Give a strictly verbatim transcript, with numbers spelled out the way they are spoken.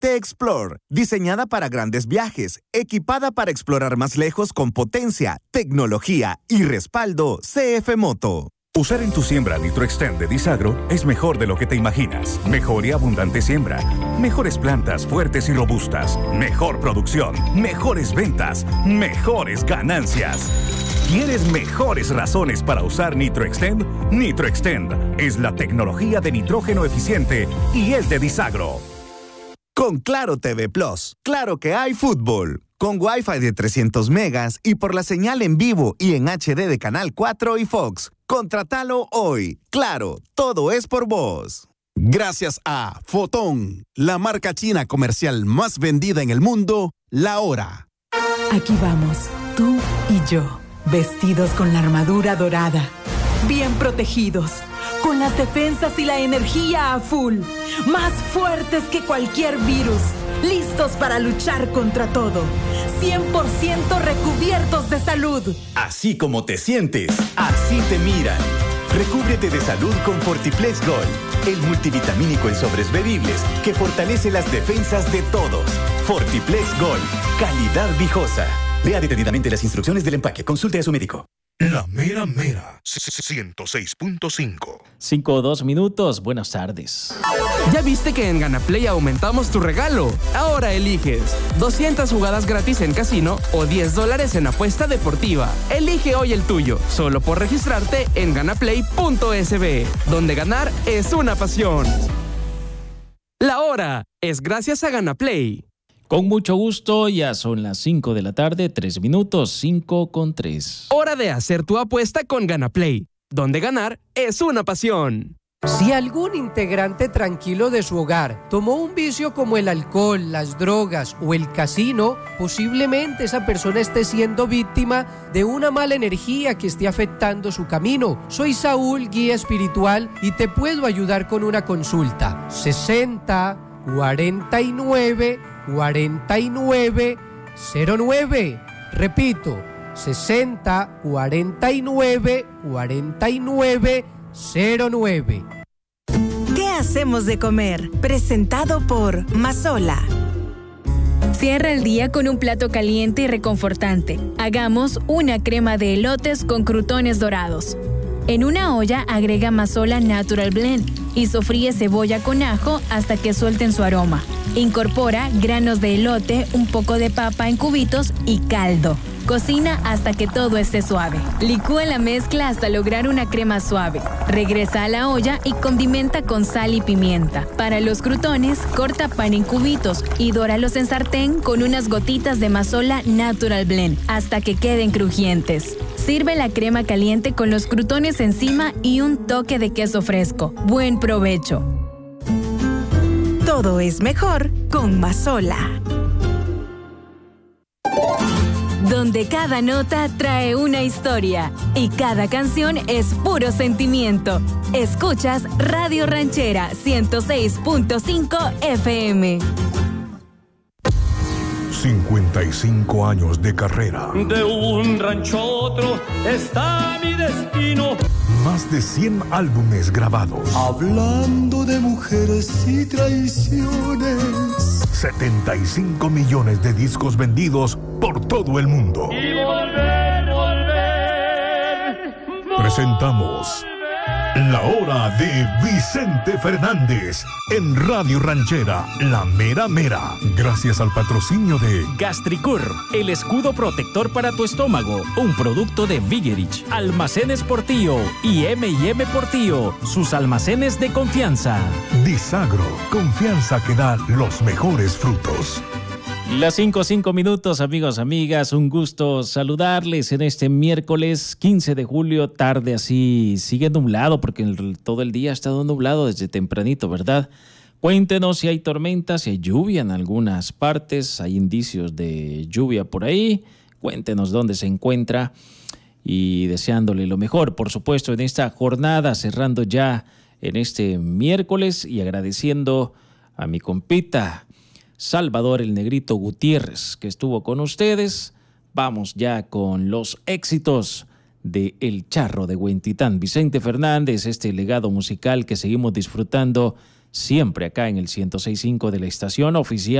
T-Explore, diseñada para grandes viajes, equipada para explorar más lejos con potencia, tecnología y respaldo C F Moto. Usar en tu siembra NitroXtend de Disagro es mejor de lo que te imaginas. Mejor y abundante siembra. Mejores plantas fuertes y robustas. Mejor producción. Mejores ventas. Mejores ganancias. ¿Quieres mejores razones para usar NitroXtend? NitroXtend es la tecnología de nitrógeno eficiente y es de Disagro. Con Claro T V Plus, claro que hay fútbol. Con Wi-Fi de trescientos megas y por la señal en vivo y en H D de Canal cuatro y Fox. Contratalo hoy. Claro, todo es por vos. Gracias a Fotón, la marca china comercial más vendida en el mundo, La Hora. Aquí vamos, tú y yo, vestidos con la armadura dorada, bien protegidos, con las defensas y la energía a full, más fuertes que cualquier virus, listos para luchar contra todo, cien por ciento recubiertos de salud. Así como te sientes, así te miran. Recúbrete de salud con Fortiplex Gold, el multivitamínico en sobres bebibles que fortalece las defensas de todos. Fortiplex Gold, calidad viejosa. Lea detenidamente las instrucciones del empaque. Consulte a su médico. La mera mera, ciento seis punto cinco. cinco o dos minutos, buenas tardes. ¿Ya viste que en Ganaplay aumentamos tu regalo? Ahora eliges doscientas jugadas gratis en casino o diez dólares en apuesta deportiva. Elige hoy el tuyo, solo por registrarte en ganaplay punto es be, donde ganar es una pasión. La hora es gracias a Ganaplay. Con mucho gusto, ya son las cinco de la tarde, tres minutos, cinco con tres. Hora de hacer tu apuesta con Ganaplay, donde ganar es una pasión. Si algún integrante tranquilo de su hogar tomó un vicio como el alcohol, las drogas o el casino, posiblemente esa persona esté siendo víctima de una mala energía que esté afectando su camino. Soy Saúl, guía espiritual, y te puedo ayudar con una consulta. sesenta, cuarenta y nueve, cuarenta y nueve, cero nueve. Repito, sesenta, cuarenta y nueve, cuarenta y nueve, cero nueve. ¿Qué hacemos de comer? Presentado por Mazola. Cierra el día con un plato caliente y reconfortante. Hagamos una crema de elotes con crutones dorados. En una olla agrega Mazola Natural Blend y sofríe cebolla con ajo hasta que suelten su aroma. Incorpora granos de elote, un poco de papa en cubitos y caldo. Cocina hasta que todo esté suave. Licúa la mezcla hasta lograr una crema suave. Regresa a la olla y condimenta con sal y pimienta. Para los crutones, corta pan en cubitos y dóralos en sartén con unas gotitas de Mazola Natural Blend hasta que queden crujientes. Sirve la crema caliente con los crutones encima y un toque de queso fresco. Buen provecho. Todo es mejor con Mazola. Donde cada nota trae una historia y cada canción es puro sentimiento. Escuchas Radio Ranchera ciento seis punto cinco F M. cincuenta y cinco años de carrera. De un rancho a otro está mi destino. Más de cien álbumes grabados. Hablando de mujeres y traiciones. setenta y cinco millones de discos vendidos por todo el mundo. Y volver, volver, volver. Presentamos La Hora de Vicente Fernández en Radio Ranchera, La Mera Mera. Gracias al patrocinio de Gastricur, el escudo protector para tu estómago. Un producto de Vigerich, Almacenes Portillo y eme y eme Portillo, sus almacenes de confianza. Disagro, confianza que da los mejores frutos. Las cinco, cinco minutos, amigos, amigas, un gusto saludarles en este miércoles quince de julio, tarde así, sigue nublado porque el, todo el día ha estado nublado desde tempranito, ¿verdad? Cuéntenos si hay tormentas, si hay lluvia en algunas partes, hay indicios de lluvia por ahí, cuéntenos dónde se encuentra y deseándole lo mejor, por supuesto, en esta jornada, cerrando ya en este miércoles y agradeciendo a mi compita Salvador el Negrito Gutiérrez, que estuvo con ustedes. Vamos ya con los éxitos de El Charro de Huentitán. Vicente Fernández, este legado musical que seguimos disfrutando siempre acá en el ciento seis punto cinco de la estación oficial